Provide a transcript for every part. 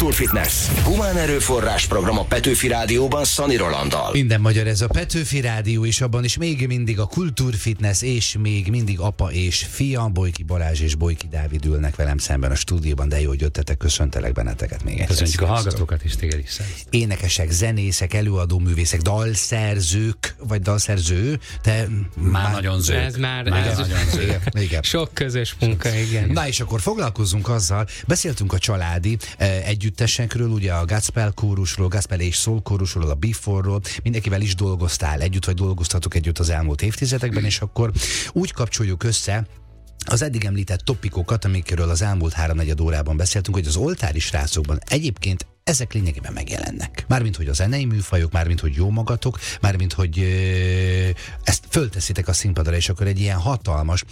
Kultúrfitness. Humán erőforrás program a Petőfi Rádióban Szani Rolanddal. Minden magyar, ez a Petőfi Rádió, és abban is még mindig a Kultúrfitness, és még mindig apa és fia, Bojki Balázs és Bojki Dávid ülnek velem szemben a stúdióban, de jó, hogy jöttetek, köszöntelek benneteket még egyszer. Köszönjük a hallgatókat is, téged is. Énekesek, zenészek, előadóművészek, dalszerzők, vagy dalszerző, te már nagyon zöld. Ez már nagyon zöld. Igen. Sok közös munka, igen. Na és akkor foglalkozzunk azzal, beszéltünk a családi együttesekről, ugye a Gospel kórusról, Gospel és Soul kórusról, a Before-ról, mindenkivel is dolgoztál együtt, vagy dolgoztatok együtt az elmúlt évtizedekben, és akkor úgy kapcsoljuk össze az eddig említett topikokat, amikről az elmúlt 3-4 órában beszéltünk, hogy az oltári srácokban egyébként ezek lényegében megjelennek. Mármint, hogy a zenei műfajok, mármint, hogy jó magatok, mármint, hogy ezt fölteszitek a színpadra, és akkor egy ilyen hatalmas,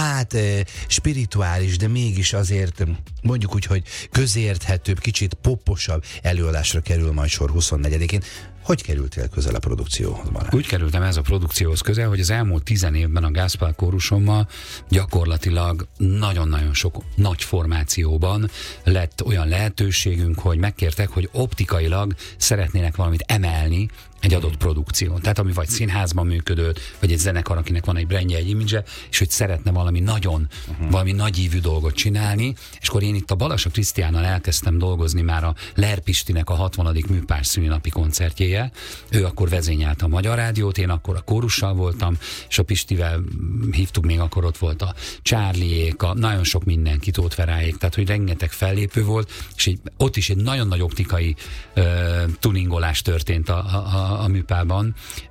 spirituális, de mégis azért mondjuk úgy, hogy közérthetőbb, kicsit poposabb előadásra kerül majd sor 24-én. Hogy kerültél közel a produkcióhoz, Balázs? Úgy kerültem ez a produkcióhoz közel, hogy az elmúlt 10 évben a Gospel kórusommal gyakorlatilag nagyon-nagyon sok nagy formációban lett olyan lehetőségünk, hogy megkértek, hogy optikailag szeretnének valamit emelni egy adott produkció. Tehát ami vagy színházban működött, vagy egy zenekar, akinek van egy brandje, egy image, és hogy szeretne valami nagyon, valami nagyívű dolgot csinálni, és akkor én itt a Balassa Krisztiánnal elkezdtem dolgozni már a Ler Pistinek a 60. műpárs szülinapi koncertjéje. Ő akkor vezényelte a Magyar Rádiót, én akkor a kórussal voltam, és a Pistivel hívtuk, még akkor ott volt a Charlie-ék, nagyon sok mindenki, Tóth Feráék, tehát hogy rengeteg fellépő volt, és ott is egy nagyon nagy optikai tuningolás történt a műpában,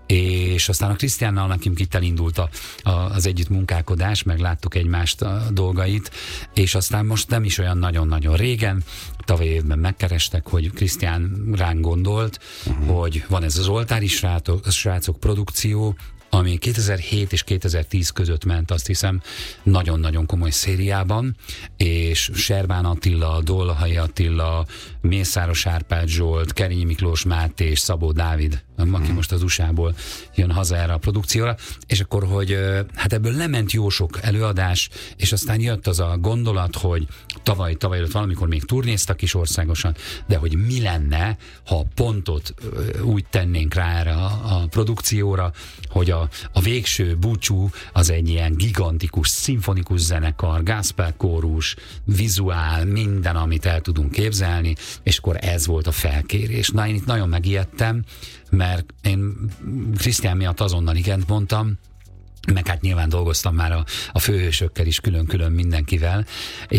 és aztán a Krisztiánnal nekünk itt elindult az együttmunkálkodás, meg láttuk egymást a dolgait, és aztán most nem is olyan nagyon-nagyon régen, tavaly évben megkerestek, hogy Krisztián ránk gondolt, hogy van ez az oltári srácok produkció, ami 2007 és 2010 között ment, azt hiszem, nagyon-nagyon komoly szériában, és Serbán Attila, Dolhai Attila, Mészáros Árpád Zsolt, Kerényi Miklós Máté és Szabó Dávid, aki most az USA-ból jön haza erre a produkcióra, és akkor, hogy hát ebből lement jó sok előadás, és aztán jött az a gondolat, hogy tavaly előtt valamikor még turnéztak is országosan, de hogy mi lenne, ha pontot úgy tennénk rá erre a produkcióra, hogy a végső búcsú az egy ilyen gigantikus, szimfonikus zenekar, gospel kórus, vizuál, minden, amit el tudunk képzelni, és akkor ez volt a felkérés. Na, én itt nagyon megijedtem, mert én Krisztián miatt azonnal igent mondtam, meg hát nyilván dolgoztam már a főhősökkel is, külön-külön mindenkivel,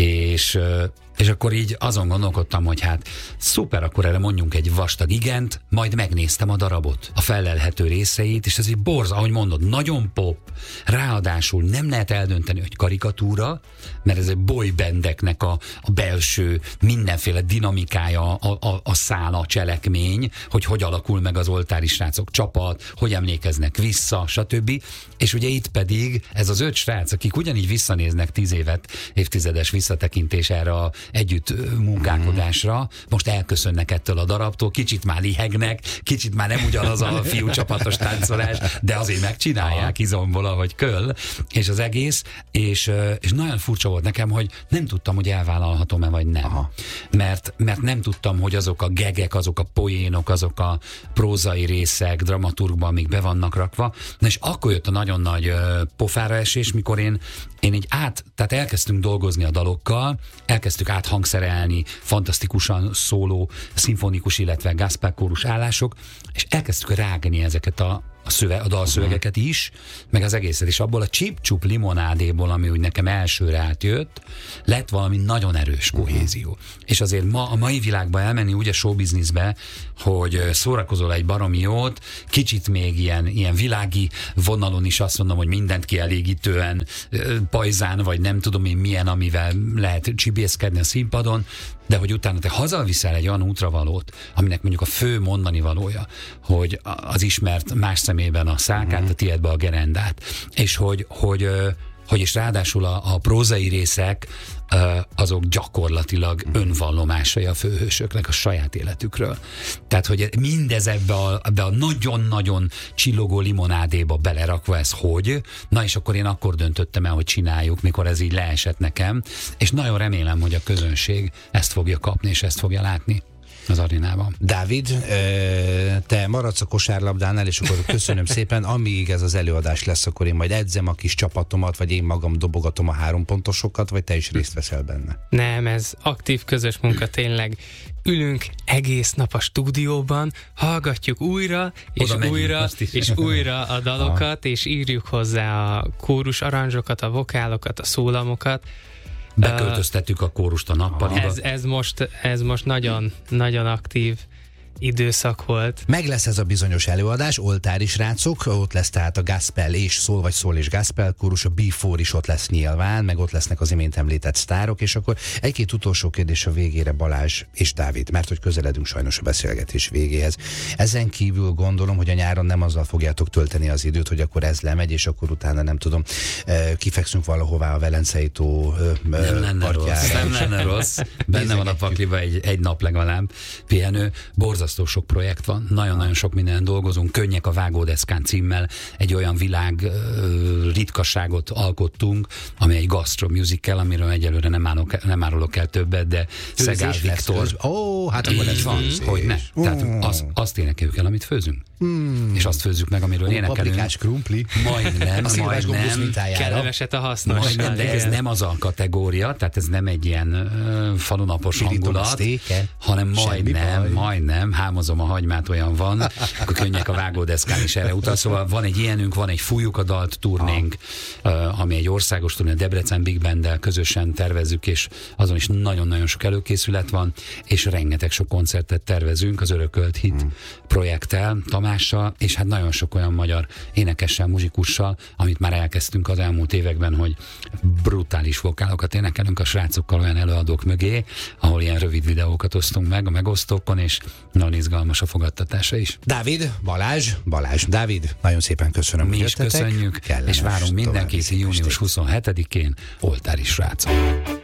és akkor így azon gondolkodtam, hogy hát szuper, akkor erre mondjunk egy vastag igent, majd megnéztem a darabot, a felelhető részeit, és ez így ahogy mondod, nagyon pop, ráadásul nem lehet eldönteni, hogy karikatúra, mert ez egy boybandeknek a belső mindenféle dinamikája, a szála, a cselekmény, hogy alakul meg az oltári srácok csapat, hogy emlékeznek vissza, stb. És ugye itt pedig ez az 5 srác, akik ugyanígy visszanéznek 10 évtizedes visszatekintés erre a együtt munkálkodásra, most elköszönnek ettől a darabtól, kicsit már lihegnek, kicsit már nem ugyanaz a fiú csapatos táncolás, de azért megcsinálják izomból, ahogy köl, és az egész, és nagyon furcsa volt nekem, hogy nem tudtam, hogy elvállalhatom-e, vagy nem. Mert nem tudtam, hogy azok a gegek, azok a poénok, azok a prózai részek dramaturgban még be vannak rakva. Na és akkor jött a nagyon nagy pofára esés, mikor én így tehát elkezdtünk dolgozni a dalokkal, elkezdtük áthangszerelni, fantasztikusan szóló, szimfonikus, illetve gospel kórus állások, és elkezdtük rágni ezeket a dalszövegeket is, meg az egészet, és abból a csip-csup limonádéból, ami úgy nekem elsőre átjött, lett valami nagyon erős kohézió. És azért a mai világban elmenni úgy a showbizniszbe, hogy szórakozol egy baromi jót, kicsit még ilyen világi vonalon is azt mondom, hogy mindent kielégítően pajzán, vagy nem tudom én milyen, amivel lehet csibészkedni a színpadon, de hogy utána te hazaviszel egy olyan útravalót, aminek mondjuk a fő mondani valója, hogy az ismert más szemében a szákát, a tiédbe a gerendát, és hogy hogy és ráadásul a prózai részek azok gyakorlatilag önvallomásai a főhősöknek a saját életükről. Tehát, hogy mindez ebbe a nagyon-nagyon csillogó limonádéba belerakva ez hogy? Na és akkor én akkor döntöttem el, hogy csináljuk, mikor ez így leesett nekem, és nagyon remélem, hogy a közönség ezt fogja kapni, és ezt fogja látni az arénában. Dávid, te maradsz a kosárlabdánál, és akkor köszönöm szépen, amíg ez az előadás lesz, akkor én majd edzem a kis csapatomat, vagy én magam dobogatom a 3 pontosokat, vagy te is részt veszel benne? Nem, ez aktív közös munka tényleg. Ülünk egész nap a stúdióban, hallgatjuk újra, és újra a dalokat, és írjuk hozzá a kórus aranzsokat, a vokálokat, a szólamokat. Beköltöztettük a kórust a nappaliba. Ez most nagyon, nagyon aktív időszak volt. Meg lesz ez a bizonyos előadás, oltári srácok, ott lesz tehát a gospel és szól, vagy szól és gospel kórus, a B4 is ott lesz nyilván, meg ott lesznek az imént említett sztárok, és akkor egy-két utolsó kérdés a végére, Balázs és Dávid, mert hogy közeledünk sajnos a beszélgetés végéhez. Ezen kívül gondolom, hogy a nyáron nem azzal fogjátok tölteni az időt, hogy akkor ez lemegy, és akkor utána nem tudom, kifekszünk valahová a Velencei tó partjára. Nem lenne rossz. Benne van a pakliba egy nap legalább pihenő. Borzasztó sok projekt van, nagyon-nagyon sok minden dolgozunk, Könnyek a vágódeszkán címmel egy olyan világ ritkaságot alkottunk, ami egy gastro musical, amiről egyelőre nem árulok el többet, de Szegál Viktor. Hát akkor ez van. Hogy ne. Tehát azt énekeljük el, amit főzünk. És azt főzzük meg, amiről énekelünk. Paprikás krumpli. Majdnem. Kellemeset a hasznos. Majdnem, de ez nem az a kategória, tehát ez nem egy ilyen falunapos hangulat, hanem majdnem, hámozom a hagymát, olyan van, akkor Könnyek a vágódeszkán is erre utal. Szóval van egy ilyenünk, van egy Fújjuk a dalt turnénk, ami egy országos turné, a Debrecen Big Banddel közösen tervezzük, és azon is nagyon-nagyon sok előkészület van, és rengeteg sok koncertet tervezünk az Örökölt Hit projekttel, Tamással, és hát nagyon sok olyan magyar énekessel, muzsikussal, amit már elkezdtünk az elmúlt években, hogy brutális vokálokat énekelünk a srácokkal olyan előadók mögé, ahol ilyen rövid videókat osztunk meg a megosztókon, és nagyon izgalmas a fogadtatása is. Dávid, Balázs, Dávid, nagyon szépen köszönöm. Mi is köszönjük, és várunk mindenkit június 27-én oltári srácok.